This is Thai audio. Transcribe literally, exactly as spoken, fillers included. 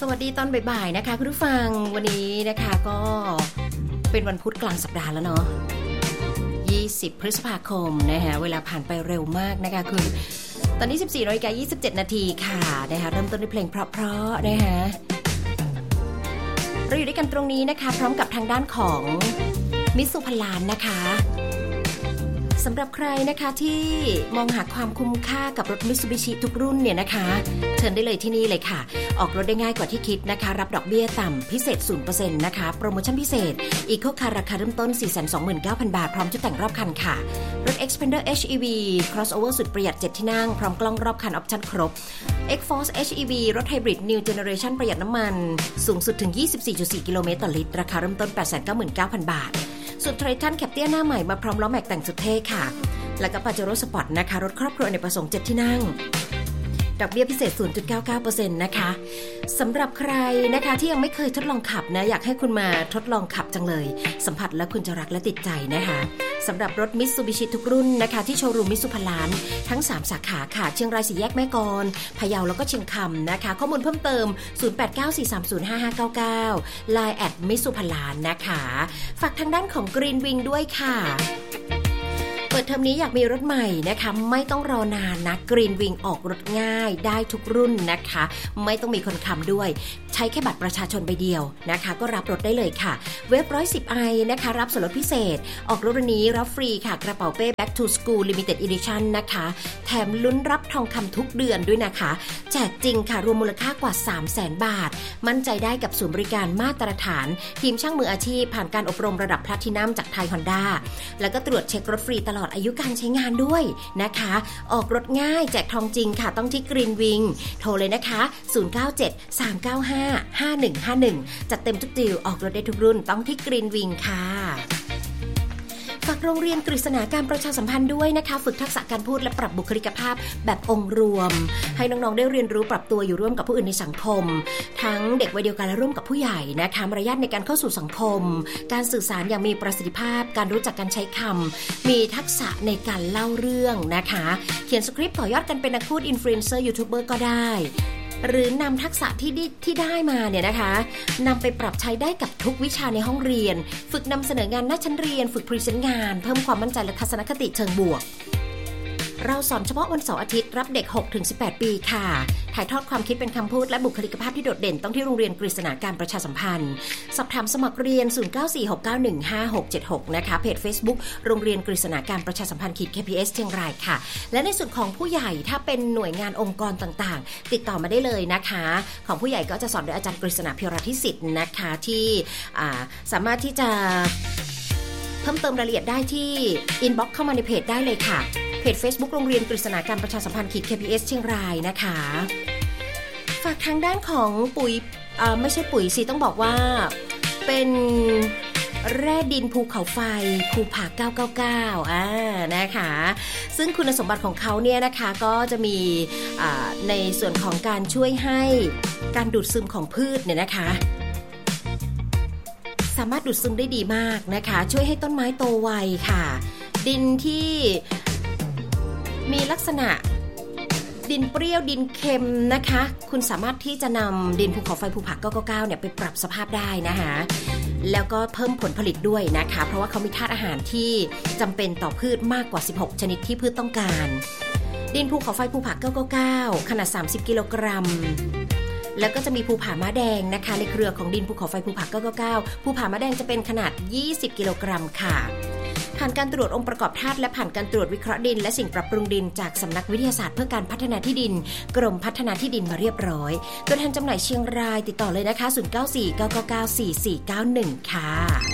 วัสดีตอนบ่ายๆนะคะคุณผู้ฟังวันนี้นะคะก็เป็นวันพุธกลางสัปดาห์แล้วเนาะยี่สิบพฤษภาคมนะคะเวลาผ่านไปเร็วมากนะคะคือตอนนี้ สิบสี่นาฬิกายี่สิบเจ็ดนาทีค่ะนะคะเริ่มต้นด้วยเพลงเพราะๆนะคะเราอยู่ด้วยกันตรงนี้นะคะพร้อมกับทางด้านของมิตซูพันล้านนะคะสำหรับใครนะคะที่มองหาความคุ้มค่ากับรถ Mitsubishi ทุกรุ่นเนี่ยนะคะเชิญได้เลยที่นี่เลยค่ะออกรถได้ง่ายกว่าที่คิดนะคะรับดอกเบี้ยต่ำพิเศษ ศูนย์เปอร์เซ็นต์ นะคะโปรโมชั่นพิเศษ Eco Car ราคาเริ่มต้น สี่แสนสองหมื่นเก้าพัน บาทพร้อมชุดแต่งรอบคันค่ะรถ Xpander เอช อี วี Crossover สุดประหยัดเจ็ดที่นั่งพร้อมกล้องรอบคันออปชั่นครบ X-Force เอช อี วี รถไฮบริด New Generation ประหยัดน้ำมันสูงสุดถึง ยี่สิบสี่จุดสี่ กิโลเมตรต่อลิตรราคาเริ่มต้น แปดแสนเก้าหมื่นเก้าพัน บาทส่วน Triton แคปเตี้ยหน้าใหม่มาพร้อมล้อแม็กแต่งสุดเท่ค่ะแล้วก็ Pajero Sport นะคะรถครอบครัวอเนกประสงค์เจ็ดที่นั่งดอกเบี้ยพิเศษ ศูนย์จุดเก้าเก้าเปอร์เซ็นต์ นะคะสำหรับใครนะคะที่ยังไม่เคยทดลองขับนะอยากให้คุณมาทดลองขับจังเลยสัมผัสแล้วคุณจะรักและติดใจนะคะสำหรับรถ Mitsubishi ทุกรุ่นนะคะที่โชว์รูมมิตซูพันล้านทั้งสามสาขาค่ะเชียงรายสี่แยกแม่กลพะเยาแล้วก็เชียงคำนะคะข้อมูลเพิ่มเติมศูนย์ แปด เก้า สี่ สาม ศูนย์ ห้า ห้า เก้า เก้า ไลน์ แอท มิตซูพันล้านนะคะฝากทางด้านของ Green Wing ด้วยค่ะเปิดเทอมนี้อยากมีรถใหม่นะคะไม่ต้องรอนานนะ Green Wing ออกรถง่ายได้ทุกรุ่นนะคะไม่ต้องมีคนค้ำด้วยใช้แค่บัตรประชาชนใบเดียวนะคะก็รับรถได้เลยค่ะเว็บ หนึ่งร้อยสิบ ไอ นะคะรับส่วนลดพิเศษออกรถวันนี้รับฟรีค่ะกระเป๋าเป้ Back to School Limited Edition นะคะแถมลุ้นรับทองคำทุกเดือนด้วยนะคะแจกจริงค่ะรวมมูลค่ากว่า สามแสน บาทมั่นใจได้กับศูนย์บริการมาตรฐานทีมช่างมืออาชีพผ่านการอบรมระดับแพลทินัมจากไทย Honda แล้วก็ตรวจเช็ครถฟรีตลอดอายุการใช้งานด้วยนะคะออกรถง่ายแจกทองจริงค่ะต้องที่ Green Wing โทรเลยนะคะศูนย์ เก้า เจ็ด สาม เก้า ห้า ห้า หนึ่ง ห้า หนึ่งจัดเต็มทุกดีลออกรถได้ทุกรุ่นต้องที่ Green Wing ค่ะฝากโรงเรียนกฤษณาการประชาสัมพันธ์ด้วยนะคะฝึกทักษะการพูดและปรับบุคลิกภาพแบบองค์รวมให้น้องๆได้เรียนรู้ปรับตัวอยู่ร่วมกับผู้อื่นในสังคมทั้งเด็กวัยเดียวกันและร่วมกับผู้ใหญ่นะคะมารยาทในการเข้าสู่สังคมการสื่อสารอย่างมีประสิทธิภาพการรู้จักการใช้คำมีทักษะในการเล่าเรื่องนะคะเขียนสคริปต์ต่อยอดกันเป็นนักพูดอินฟลูเอนเซอร์ยูทูบเบอร์ก็ได้หรือนำทักษะที่ได้ที่ได้มาเนี่ยนะคะนำไปปรับใช้ได้กับทุกวิชาในห้องเรียนฝึกนำเสนองานหน้าชั้นเรียนฝึกพรีเซนต์งานเพิ่มความมั่นใจและทัศนคติเชิงบวกเราสอนเฉพาะวันเสาร์อาทิตย์รับเด็ก หกถึงสิบแปด ปีค่ะถ่ายทอดความคิดเป็นคำพูดและบุคลิกภาพที่โดดเด่นต้องที่โรงเรียนกฤษณาการประชาสัมพันธ์สอบถามสมัครเรียนศูนย์ เก้า สี่ หก เก้า หนึ่ง ห้า หก เจ็ด หกนะคะเพจ Facebook โรงเรียนกฤษณาการประชาสัมพันธ์ เค พี เอส เชียงรายค่ะและในส่วนของผู้ใหญ่ถ้าเป็นหน่วยงานองค์กรต่างๆติดต่อมาได้เลยนะคะของผู้ใหญ่ก็จะสอนโดยอาจารย์กฤษณา เพียรทิสิทธิ์นะคะที่สามารถที่จะเพิ่มเติมรายละเอียดได้ที่ inbox เข้ามาในเพจได้เลยค่ะเพจ Facebook โรงเรียนกฤษณาการประชาสัมพันธ์ เค พี เอส เชียงรายนะคะฝากทางด้านของปุ๋ยไม่ใช่ปุ๋ยสิต้องบอกว่าเป็นแร่ดินภูเขาไฟภูผาเก้าเก้าเก้าอ่านะคะซึ่งคุณสมบัติของเขาเนี่ยนะคะก็จะมีในส่วนของการช่วยให้การดูดซึมของพืชเนี่ยนะคะสามารถดูดซึมได้ดีมากนะคะช่วยให้ต้นไม้โตไวค่ะดินที่มีลักษณะดินเปรี้ยวดินเค็มนะคะคุณสามารถที่จะนำดินภูเขาไฟภูผาเก้าเก้าเก้าเนี่ยไปปรับสภาพได้นะคะแล้วก็เพิ่มผลผลิตด้วยนะคะเพราะว่าเขามีธาตุอาหารที่จำเป็นต่อพืชมากกว่าสิบหกชนิดที่พืชต้องการดินภูเขาไฟภูผาเก้าเก้าเก้าขนาดสามสิบกิโลกรัมแล้วก็จะมีภูผาม้าแดงนะคะในเครือของดินภูเขาไฟภูผาเก้าเก้าเก้าภูผาม้าแดงจะเป็นขนาดยี่สิบกิโลกรัมค่ะผ่านการตรวจองค์ประกอบธาตุและผ่านการตรวจวิเคราะห์ดินและสิ่งปรับปรุงดินจากสำนักวิทยาศาสตร์เพื่อการพัฒนาที่ดินกรมพัฒนาที่ดินมาเรียบร้อยตัวแทนจำหน่ายเชียงรายติดต่อเลยนะคะศูนย์ เก้า สี่ เก้า เก้า เก้า สี่ สี่ เก้า หนึ่งค่ะ